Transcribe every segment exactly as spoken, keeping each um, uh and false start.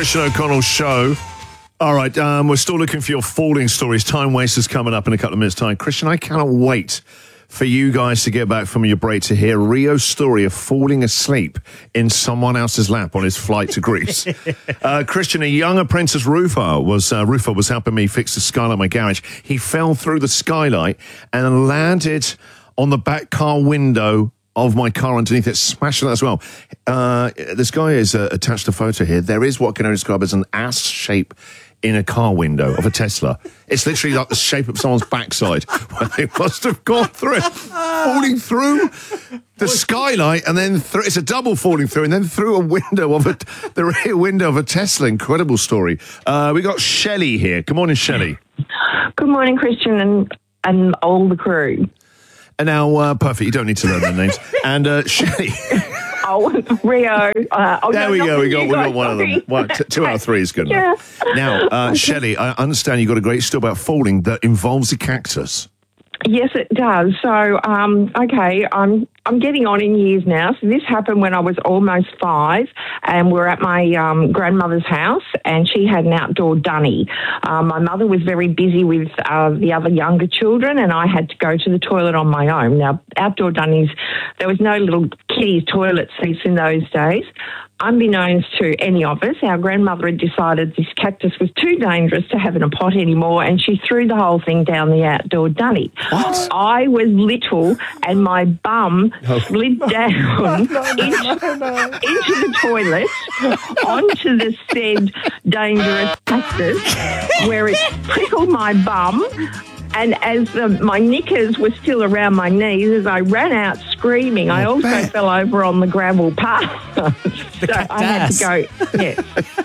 Christian O'Connell Show. All right, um, we're still looking for your falling stories. Time Wasters coming up in a couple of minutes' time. Christian, I cannot wait for you guys to get back from your break to hear Rio's story of falling asleep in someone else's lap on his flight to Greece. uh, Christian, a young apprentice roofer was uh, roofer was helping me fix the skylight in my garage. He fell through the skylight and landed on the back car window of my car underneath it, smashing that as well. Uh, this guy has uh, attached a photo here. There is what can only describe as an ass shape in a car window of a Tesla. It's literally like the shape of someone's backside. Well, they must have gone through it, falling through the skylight, and then through, it's a double falling through, and then through a window of a, the rear window of a Tesla. Incredible story. Uh, we got Shelley here. Good morning, Shelley. Good morning, Christian, and, and all the crew. And now, uh, perfect, you don't need to learn their names. And uh, Shelley. Oh, Rio. Uh, oh, there no, we go. We got we got one sorry. of them. One, t- two out of three is good enough. Yeah. Now, uh, Shelley, I understand you got a great story about falling that involves a cactus. Yes, it does. So, um, okay, I'm I'm getting on in years now. So this happened when I was almost five, and we're at my um, grandmother's house, and she had an outdoor dunny. Um, my mother was very busy with uh, the other younger children, and I had to go to the toilet on my own. Now, outdoor dunnies, there was no little kiddies toilet seats in those days. Unbeknownst to any of us, our grandmother had decided this cactus was too dangerous to have in a pot anymore, and she threw the whole thing down the outdoor dunny. What? I was little, and my bum Oh. slid down no, no, into, no, no. into the toilet, onto the said dangerous cactus, where it prickled my bum. And as the, my knickers were still around my knees, as I ran out screaming, I also bet. fell over on the gravel path. So I had to go, yes.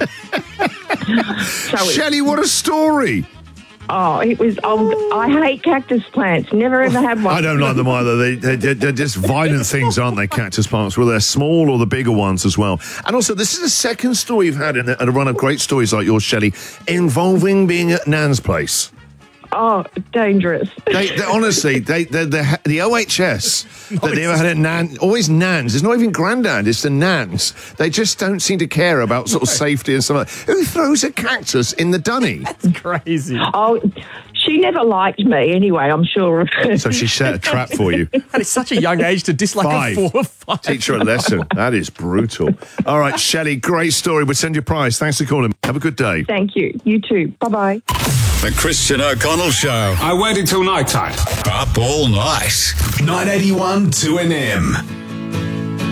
So it, Shelley, what a story. oh, it was, oh, I hate cactus plants. Never ever had one. I don't like them either. They, they, they're just violent things, aren't they, cactus plants? Whether they're small or the bigger ones as well. And also, this is the second story you've had in a, in a run of great stories like yours, Shelley, involving being at Nan's place. Oh, dangerous. They, they honestly, they, they, the the O H S that they ever had at Nan, always Nans. It's not even Grandad, it's the Nans. They just don't seem to care about sort of safety and stuff like that. Who throws a cactus in the dunny? That's crazy. Oh, she never liked me anyway, I'm sure. So she set a trap for you. And it's such a young age to dislike Five. a four or five. Teach her a lesson. That is brutal. All right, Shelley, great story. We'll send you a prize. Thanks for calling. Have a good day. Thank you. You too. Bye-bye. The Christian O'Connell Show. I waited till night time. Up all night. nine eighty-one two N M.